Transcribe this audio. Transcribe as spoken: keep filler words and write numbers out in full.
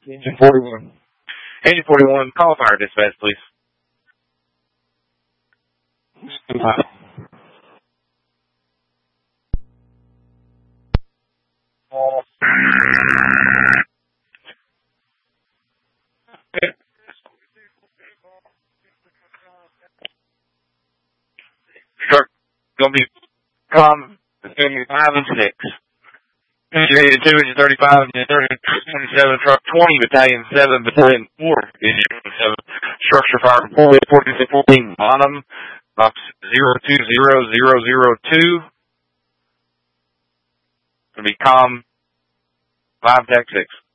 Engine forty-one. Engine forty-one, call fire dispatch, please. Truck gonna be calm between five and six. Engine eighty-two, engine thirty-five, engine twenty-seven, truck twenty, battalion seven, battalion four, engine twenty-seven, structure fire four eight four two fourteen, bottom, box zero two zero zero zero two. Gonna be calm, five, deck six.